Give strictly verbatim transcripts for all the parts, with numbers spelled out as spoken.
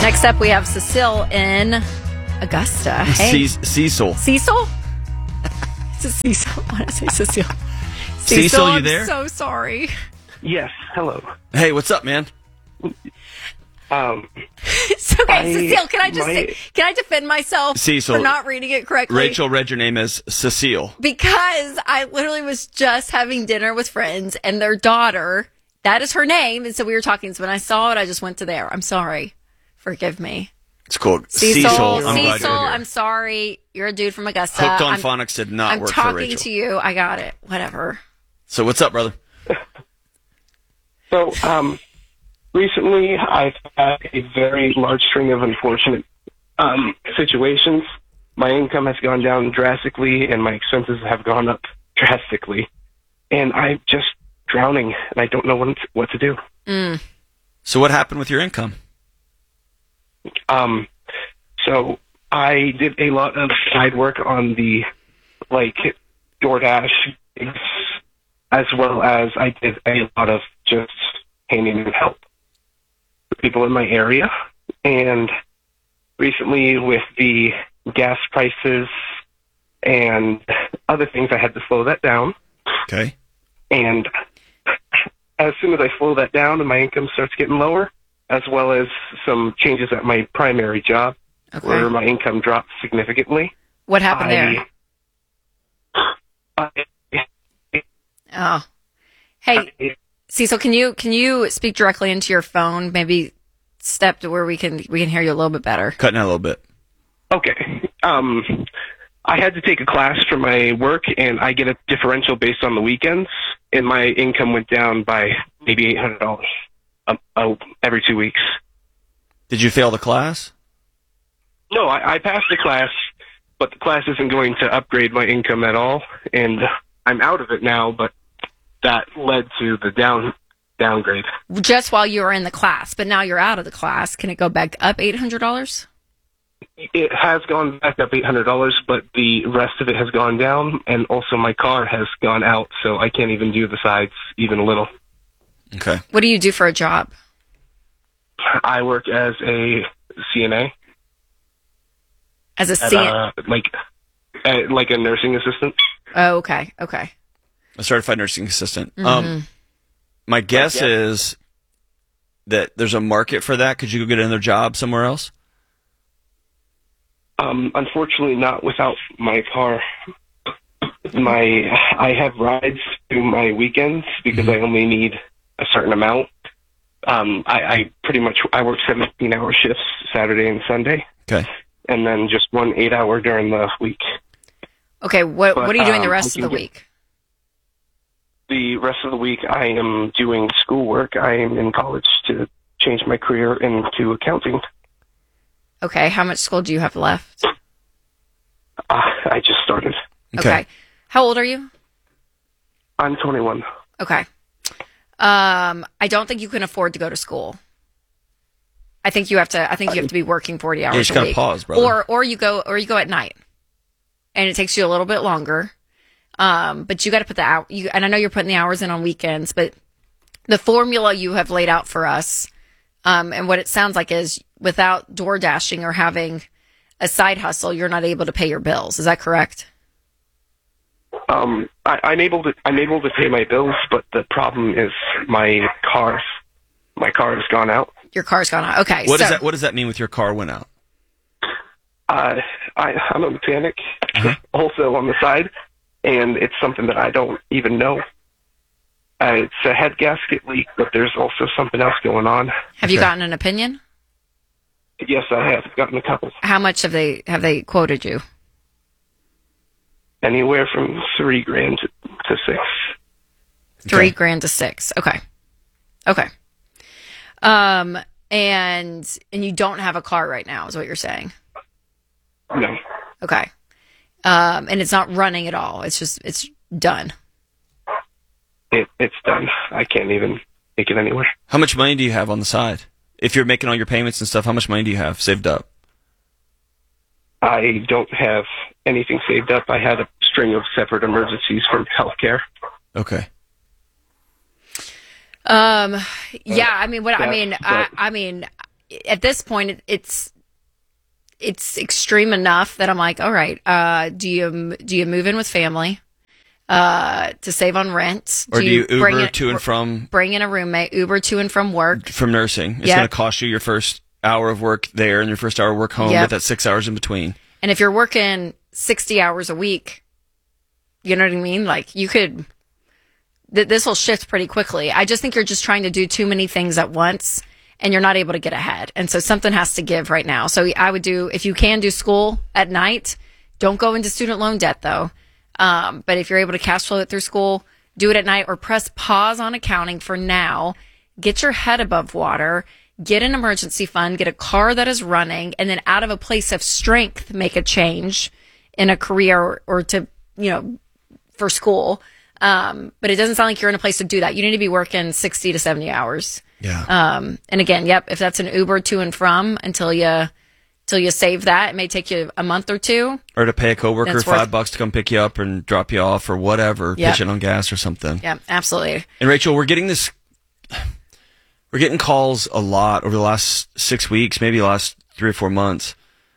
Next up, we have Cecile in Augusta. Hey. Ce- Cecil. Cecil? It's a Cecil. I want to say Cecile. Cecil, Cecil, you I'm there? so sorry. Yes, hello. Hey, what's up, man? Um, It's okay, I- Cecile. Can I just my- say, can I defend myself Cecil, for not reading it correctly? Rachel read your name as Cecile. Because I literally was just having dinner with friends and their daughter. That is her name, and so we were talking. So when I saw it, I just went to there. I'm sorry. Forgive me. It's cool. Cecil, Cecil, I'm glad Cecil, you're here. I'm sorry. You're a dude from Augusta. Hooked on I'm, Phonics did not I'm work for talking Rachel. to you. I got it. Whatever. So what's up, brother? so, um, recently I've had a very large string of unfortunate um, situations. My income has gone down drastically, and my expenses have gone up drastically. And I'm just drowning, and I don't know what to, what to do. Mm. So what happened with your income? Um, so I did a lot of side work on the, like, DoorDash gigs, as well as I did a lot of just handing in help to people in my area. And recently with the gas prices and other things, I had to slow that down. Okay. And as soon as I slow that down and my income starts getting lower, as well as some changes at my primary job, Okay. where my income dropped significantly. What happened I, there? I, Oh. Hey, I, Cecil, can you can you speak directly into your phone? Maybe step to where we can we can hear you a little bit better. Cutting out a little bit. okay. Um, I had to take a class for my work, and I get a differential based on the weekends, and my income went down by maybe eight hundred dollars um, uh, every two weeks. Did you fail the class? No, I, I passed the class, but the class isn't going to upgrade my income at all, and I'm out of it now, but that led to the down downgrade. Just while you were in the class, but now you're out of the class. Can it go back up eight hundred dollars? It has gone back up eight hundred dollars, but the rest of it has gone down, and also my car has gone out, so I can't even do the sides even a little. Okay. What do you do for a job? I work as a C N A, As a at, C- uh, like uh, like a nursing assistant. Oh, okay, okay. A certified nursing assistant. Mhm. Um, my guess Yeah. is that there's a market for that. Could you go get another job somewhere else? Um, unfortunately, not without my car. My I have rides through my weekends because I only need a certain amount. Um, I, I pretty much I work seventeen-hour shifts Saturday and Sunday, Okay. and then just one eight-hour during the week. Okay, what But, what are you doing the um, rest I of the can get- week? The rest of the week, I am doing schoolwork. I am in college to change my career into accounting. Okay, how much school do you have left? Uh, I just started. Okay. How old are you? I'm twenty-one. Okay. Um, I don't think you can afford to go to school. I think you have to. I think you have to be working forty hours you just a gotta week. pause, brother. Or or you go or you go at night, and it takes you a little bit longer. Um, but you got to put the out. You and I know you're putting the hours in on weekends, but the formula you have laid out for us, um, and what it sounds like is without door dashing or having a side hustle, you're not able to pay your bills. Is that correct? Um, I, I'm able to I'm able to pay my bills, but the problem is my car. My car has gone out. Your car's gone out. Okay. What so, does that What does that mean with your car went out? Uh, I, I'm a mechanic, Uh-huh. also on the side, and it's something that I don't even know. Uh, it's a head gasket leak, but there's also something else going on. Have you Okay. gotten an opinion? Yes, I have gotten a couple, How much have they have they quoted you? anywhere from three grand to, to six. Three Okay. grand to six. Okay. Okay. Um, and and you don't have a car right now, is what you're saying. No, Okay. Um, and it's not running at all. It's just it's done. it, it's done. I can't even take it anywhere. How much money do you have on the side? If you're making all your payments and stuff, how much money do you have saved up? I don't have anything saved up. I had a string of separate emergencies from healthcare. Okay. Um, yeah, I mean, what I Yeah, mean, I, but- I mean, at this point, it, it's it's extreme enough that I'm like, all right, uh, do you do you move in with family uh, to save on rent, or do you, do you Uber in, to and from? Bring in a roommate, Uber to and from work from nursing. It's yep. going to cost you your first hour of work there and your first hour of work home, yep. with that six hours in between. And if you're working sixty hours a week, you know what I mean? Like you could, th- this will shift pretty quickly. I just think you're just trying to do too many things at once and you're not able to get ahead. And so something has to give right now. So I would do, if you can do school at night, don't go into student loan debt though. Um, but if you're able to cash flow it through school, do it at night or press pause on accounting for now. Get your head above water. Get an emergency fund, get a car that is running, and then out of a place of strength, make a change in a career or, or to, you know, for school. Um, but it doesn't sound like you're in a place to do that. You need to be working sixty to seventy hours. Yeah. Um, and again, yep, if that's an Uber to and from until you, until you save that, it may take you a month or two. Or to pay a coworker That's five worth- bucks to come pick you up and drop you off or whatever, Yep. pitch it on gas or something. Yeah, absolutely. And Rachel, we're getting this, we're getting calls a lot over the last six weeks, maybe the last three or four months,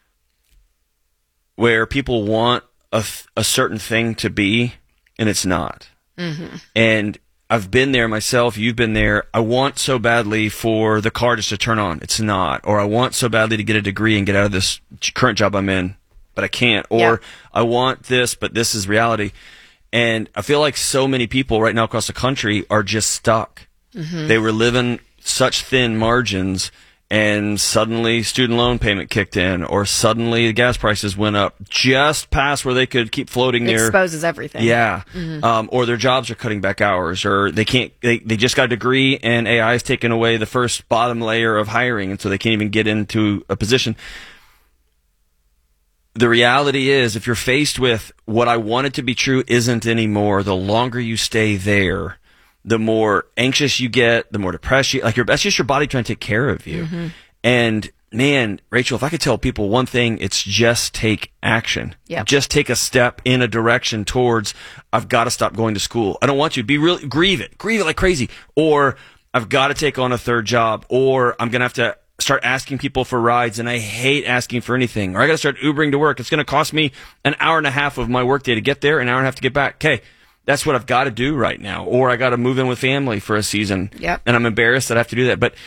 where people want a, th- a certain thing to be, and it's not. Mm-hmm. And I've been there myself. You've been there. I want so badly for the car just to turn on. It's not. Or I want so badly to get a degree and get out of this current job I'm in, but I can't. Or Yeah. I want this, but this is reality. And I feel like so many people right now across the country are just stuck. Mm-hmm. They were living such thin margins, and suddenly student loan payment kicked in, or suddenly the gas prices went up just past where they could keep floating It their exposes everything. yeah, um, or their jobs are cutting back hours, or they can't. They, they just got a degree, and A I has taken away the first bottom layer of hiring, and so they can't even get into a position. The reality is, if you're faced with what I wanted to be true isn't anymore, the longer you stay there, the more anxious you get, the more depressed you. Like your, that's just your body trying to take care of you. Mm-hmm. And man, Rachel, if I could tell people one thing, it's just take action. Yep. Just take a step in a direction towards, I've got to stop going to school. I don't want you to be really, grieve it, grieve it like crazy. Or I've got to take on a third job, or I'm going to have to start asking people for rides, and I hate asking for anything. Or I got to start Ubering to work. It's going to cost me an hour and a half of my workday to get there, an hour and a half to get back. Okay. That's what I've got to do right now. Or I got to move in with family for a season. Yep. And I'm embarrassed that I have to do that. But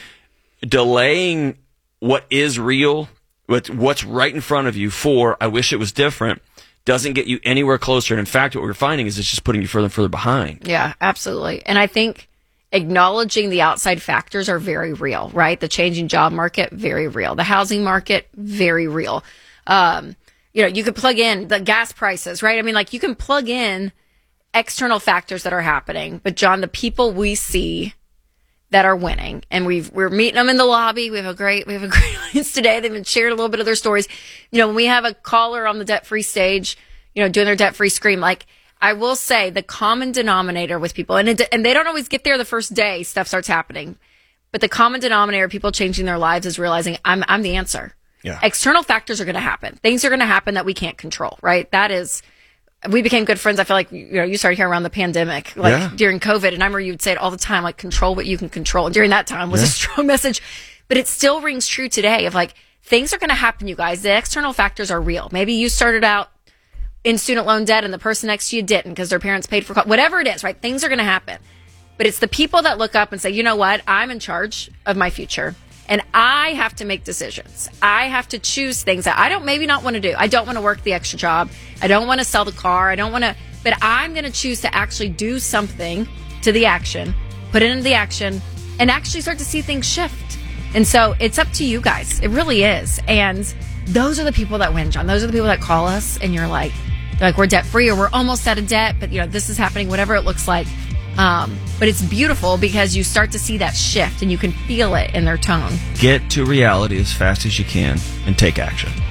delaying what is real, what, what's right in front of you for, I wish it was different, doesn't get you anywhere closer. And in fact, what we're finding is it's just putting you further and further behind. Yeah, absolutely. And I think acknowledging the outside factors are very real, right? The changing job market, very real. The housing market, very real. Um, you know, you could plug in the gas prices, right? I mean, like you can plug in external factors that are happening. But John, the people we see that are winning, and we've, we're meeting them in the lobby. We have a great, we have a great audience today. They've been shared a little bit of their stories. You know, when we have a caller on the debt-free stage, you know, doing their debt-free scream, like I will say the common denominator with people, and it, and they don't always get there the first day stuff starts happening, but the common denominator of people changing their lives is realizing I'm, I'm the answer. Yeah. External factors are going to happen. Things are going to happen that we can't control, right? That is, we became good friends. I feel like, you know, you started here around the pandemic, like Yeah. during COVID. And I remember you'd say it all the time, like control what you can control. And during that time was Yeah. a strong message, but it still rings true today of like, things are going to happen, you guys. The external factors are real. Maybe you started out in student loan debt and the person next to you didn't because their parents paid for, co- whatever it is, right? Things are going to happen, but it's the people that look up and say, you know what? I'm in charge of my future. And I have to make decisions. I have to choose things that I don't maybe not want to do. I don't want to work the extra job. I don't want to sell the car. I don't want to, but I'm going to choose to actually do something to the action, put it into the action, and actually start to see things shift. And so it's up to you guys. It really is. And those are the people that win, John. Those are the people that call us and you're like, they're like, we're debt free or we're almost out of debt, but you know, this is happening, whatever it looks like. Um, but it's beautiful because you start to see that shift and you can feel it in their tone. Get to reality as fast as you can and take action.